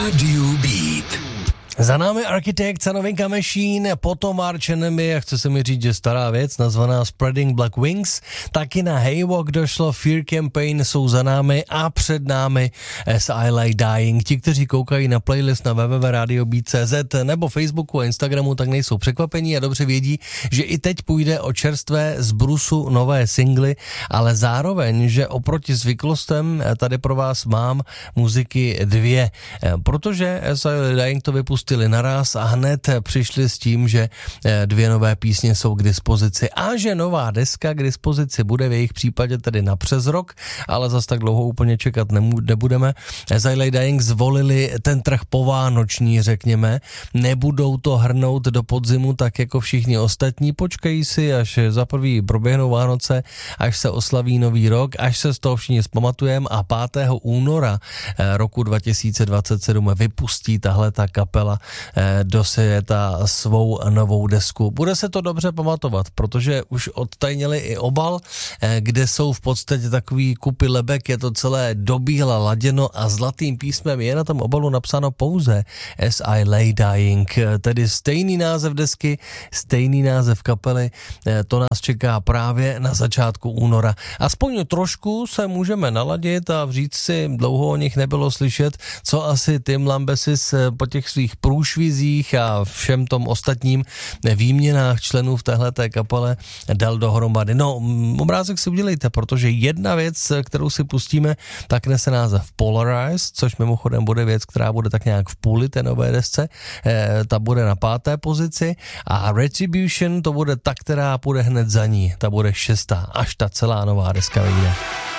Radio Beat. Za námi Architects a novinka Machine, potom Arch Enemy, a chce se mi říct, že stará věc, nazvaná Spreading Black Wings. Taky na Haywalk došlo, Fear Campaign jsou za námi a před námi As I Lay Dying. Ti, kteří koukají na playlist na www.radiobeat.cz nebo Facebooku a Instagramu, tak nejsou překvapení a dobře vědí, že i teď půjde o čerstvé z brusu nové singly, ale zároveň, že oproti zvyklostem tady pro vás mám muziky dvě, protože As I Lay Dying to vypustili naraz a hned přišli s tím, že dvě nové písně jsou k dispozici a že nová deska k dispozici bude v jejich případě tedy na přes rok, ale zas tak dlouho úplně čekat nebudeme. As I Lay Dying zvolili ten trh povánoční, řekněme, nebudou to hrnout do podzimu tak jako všichni ostatní, počkají si, až za prvý proběhnou Vánoce, až se oslaví nový rok, až se z toho všichni zpamatujeme a 5. února roku 2027 vypustí tahle ta kapela do světa svou novou desku. Bude se to dobře pamatovat, protože už odtajnili i obal, kde jsou v podstatě takový kupy lebek, je to celé dobíhla laděno a zlatým písmem je na tom obalu napsáno pouze As I Lay Dying, tedy stejný název desky, stejný název kapely, to nás čeká právě na začátku února. Aspoň trošku se můžeme naladit a říct si, dlouho o nich nebylo slyšet, co asi Tim Lambesis po těch svých průšvizích a všem tom ostatním výměnách členů v téhleté kapele dal dohromady. No, obrázek si udělejte, protože jedna věc, kterou si pustíme, tak nese název Polarized, což mimochodem bude věc, která bude tak nějak v půli té nové desce, ta bude na 5. pozici a Retribution to bude ta, která půjde hned za ní, ta bude 6. až ta celá nová deska vyjde.